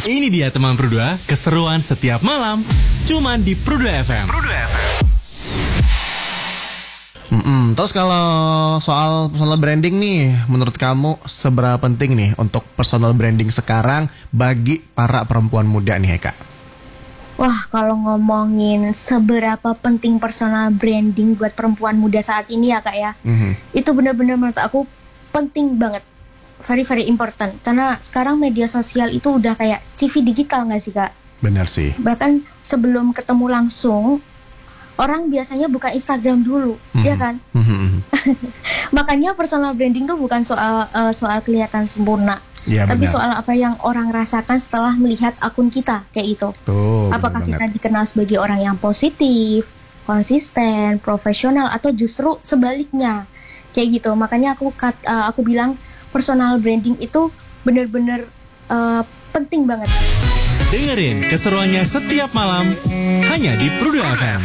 Ini dia teman Pru2, keseruan setiap malam. Cuman di Pru2 FM. Terus kalau soal personal branding nih, menurut kamu seberapa penting nih untuk personal branding sekarang bagi para perempuan muda nih Eka? Wah, kalau ngomongin seberapa penting personal branding buat perempuan muda saat ini ya Kak ya, itu benar-benar menurut aku penting banget. Very very important. Karena sekarang media sosial itu udah kayak CV digital gak sih Kak? Benar sih. Bahkan sebelum ketemu langsung, orang biasanya buka Instagram dulu, ya kan? Makanya personal branding tuh bukan soal kelihatan sempurna, tapi soal apa yang orang rasakan setelah melihat akun kita, kayak itu. Apakah kita dikenal sebagai orang yang positif, konsisten, profesional, atau justru sebaliknya, kayak gitu. Makanya aku bilang personal branding itu benar-benar penting banget. Dengerin keseruannya setiap malam hanya di Pru2 FM.